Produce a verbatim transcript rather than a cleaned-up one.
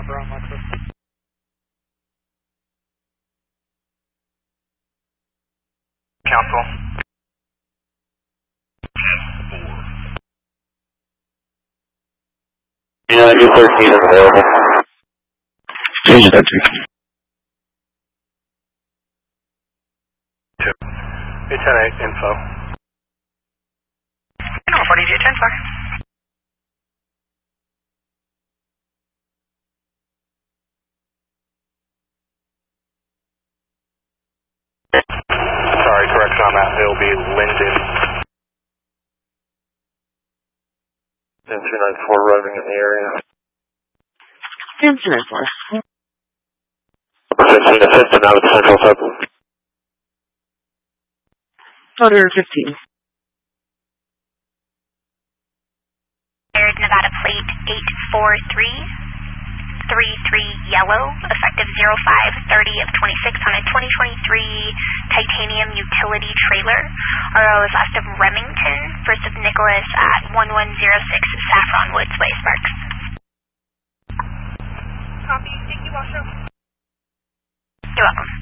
number on Lexus. Council. Yeah, U thirteen is available. Change that to. U ten eight info. Number forty-two ten, sorry. Sorry, correction on that. It'll be Linden. ten two nine four arriving in the area. ten two nine four. fifteen assistant out of Central Circle. Order fifteen. Nevada plate eight four three three three yellow, effective zero five thirty of twenty-six on a twenty twenty-three titanium utility trailer. R O is last of Remington, first of Nicholas at one one zero six Saffron Woods Way, Sparks. Copy. Thank you, Washoe. You're welcome.